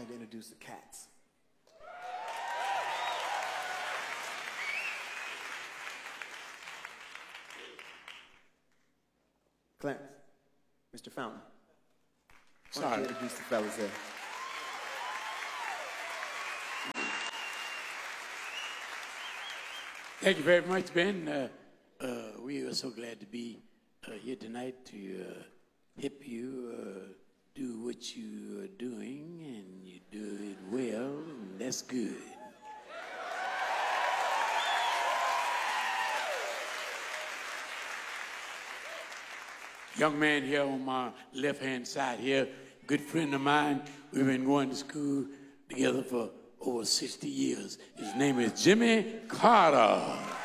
like to introduce the cats. Clarence, Mr. Fountain. Why don't you introduce the fellas there? Thank you very much, Ben. We are so glad to be here tonight to help you do what you are doing, and you do it well, and that's good. Young man here on my left-hand side here, good friend of mine. We've been going to school together for over 60 years. His name is Jimmy Carter.